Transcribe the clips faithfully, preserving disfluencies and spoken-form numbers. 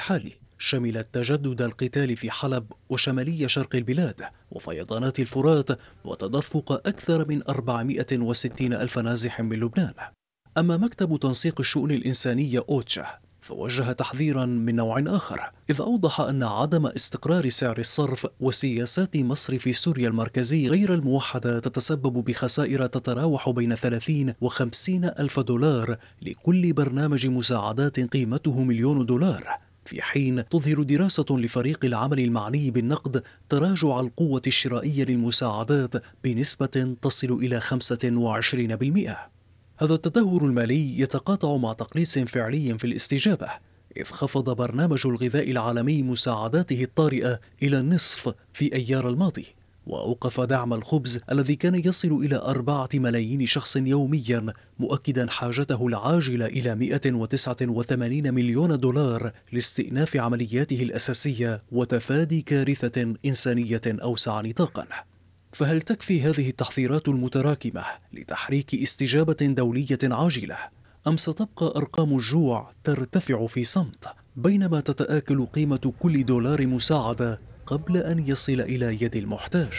الحالي شملت تجدد القتال في حلب وشمالي شرق البلاد وفيضانات الفرات وتدفق أكثر من أربعمائة وستين ألف نازح من لبنان. أما مكتب تنسيق الشؤون الإنسانية أوتشا فوجه تحذيرا من نوع آخر، إذ أوضح أن عدم استقرار سعر الصرف وسياسات مصرف سوريا المركزي غير الموحدة تتسبب بخسائر تتراوح بين ثلاثين وخمسين ألف دولار لكل برنامج مساعدات قيمته مليون دولار، في حين تظهر دراسة لفريق العمل المعني بالنقد تراجع القوة الشرائية للمساعدات بنسبة تصل إلى خمسة وعشرين بالمئة. هذا التدهور المالي يتقاطع مع تقليص فعلي في الاستجابة، إذ خفض برنامج الغذاء العالمي مساعداته الطارئة إلى النصف في أيار الماضي، وأوقف دعم الخبز الذي كان يصل إلى أربعة ملايين شخص يوميا، مؤكدا حاجته العاجلة إلى مئة وتسعة وثمانين مليون دولار لاستئناف عملياته الأساسية وتفادي كارثة إنسانية أوسع نطاقا. فهل تكفي هذه التحذيرات المتراكمة لتحريك استجابة دولية عاجلة، أم ستبقى أرقام الجوع ترتفع في صمت بينما تتآكل قيمة كل دولار مساعدة قبل أن يصل إلى يد المحتاج؟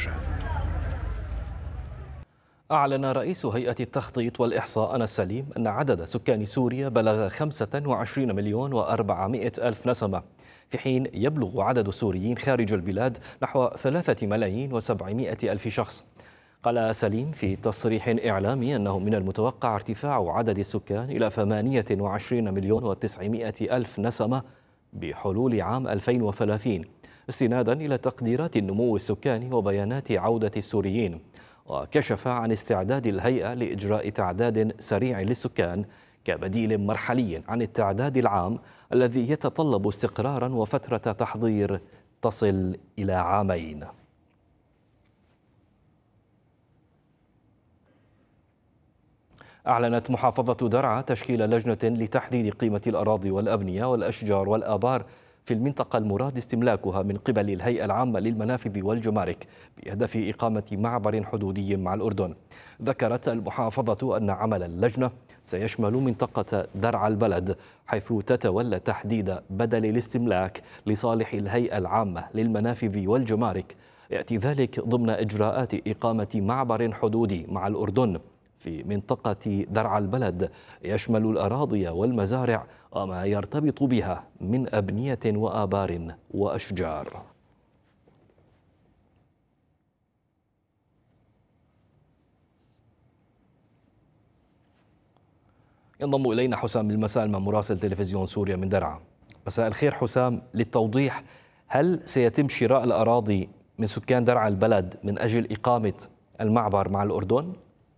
أعلن رئيس هيئة التخطيط والإحصاء أنس سليم أن عدد سكان سوريا بلغ خمسة وعشرين مليون وأربعمائة ألف نسمة، في حين يبلغ عدد السوريين خارج البلاد نحو ثلاثة ملايين وسبعمائة ألف شخص. قال سليم في تصريح إعلامي أنه من المتوقع ارتفاع عدد السكان إلى ثمانية وعشرين مليون وتسعمائة ألف نسمة بحلول عام ألفين وثلاثين، استنادا إلى تقديرات النمو السكاني وبيانات عودة السوريين. وكشف عن استعداد الهيئة لإجراء تعداد سريع للسكان كبديل مرحلي عن التعداد العام الذي يتطلب استقرارا وفترة تحضير تصل إلى عامين. أعلنت محافظة درعا تشكيل لجنة لتحديد قيمة الأراضي والأبنية والأشجار والآبار في المنطقة المراد استملاكها من قبل الهيئة العامة للمنافذ والجمارك بهدف إقامة معبر حدودي مع الأردن. ذكرت المحافظة أن عمل اللجنة سيشمل منطقة درعا البلد، حيث تتولى تحديد بدل الاستملاك لصالح الهيئة العامة للمنافذ والجمارك، يأتي ذلك ضمن إجراءات إقامة معبر حدودي مع الأردن في منطقة درعا البلد يشمل الأراضي والمزارع وما يرتبط بها من أبنية وآبار وأشجار. ينضم إلينا حسام المسالمة مراسل تلفزيون سوريا من درعا. مساء الخير حسام، للتوضيح، هل سيتم شراء الأراضي من سكان درعا البلد من أجل إقامة المعبر مع الأردن؟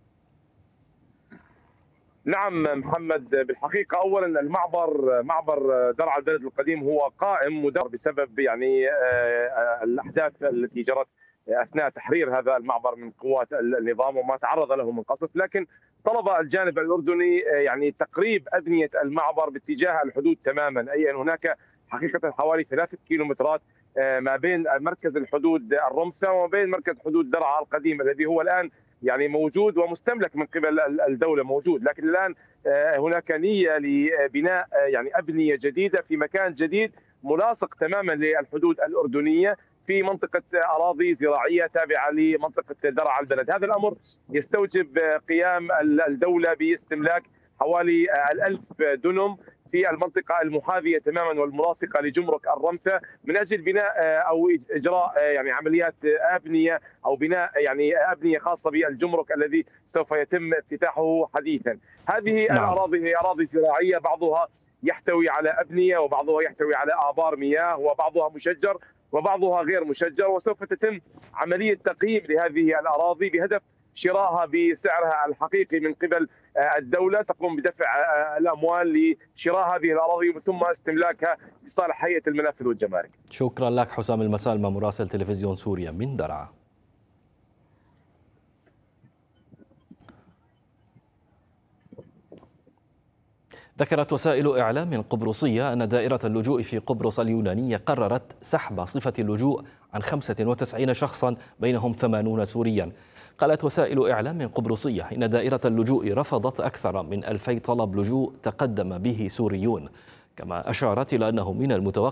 نعم محمد، بالحقيقة أولا المعبر معبر درعا البلد القديم هو قائم مدار بسبب يعني الأحداث التي جرت أثناء تحرير هذا المعبر من قوات النظام وما تعرض له من قصف، لكن طلب الجانب الأردني يعني تقريب أبنية المعبر باتجاه الحدود تماما، أي أن هناك حقيقة حوالي ثلاثة كيلومترات ما بين مركز الحدود الرمسة وما بين مركز حدود درعا القديم الذي هو الآن يعني موجود ومستملك من قبل الدولة موجود، لكن الآن هناك نية لبناء يعني أبنية جديدة في مكان جديد ملاصق تماما للحدود الأردنية في منطقة أراضي زراعية تابعة لمنطقة درعا البلد. هذا الأمر يستوجب قيام الدولة باستملاك حوالي الألف دنم في المنطقة المحاذية تماما والملاصقة لجمرك الرمسة من أجل بناء أو إجراء يعني عمليات أبنية أو بناء يعني أبنية خاصة بالجمرك الذي سوف يتم افتتاحه حديثا. هذه نعم. الأراضي هي أراضي زراعية، بعضها يحتوي على أبنية وبعضها يحتوي على آبار مياه وبعضها مشجر وبعضها غير مشجر، وسوف تتم عملية تقييم لهذه الأراضي بهدف شرائها بسعرها الحقيقي من قبل الدولة، تقوم بدفع الأموال لشراء هذه الأراضي ثم استملاكها لصالح هيئة المنافذ والجمارك. شكرا لك حسام المسالمة مراسل تلفزيون سوريا من درعا. ذكرت وسائل إعلام قبرصية أن دائرة اللجوء في قبرص اليونانية قررت سحب صفة اللجوء عن خمسة وتسعين شخصا بينهم ثمانون سوريا. قالت وسائل إعلام قبرصية إن دائرة اللجوء رفضت أكثر من ألفي طلب لجوء تقدم به سوريون، كما أشارت إلى أنه من المتوقع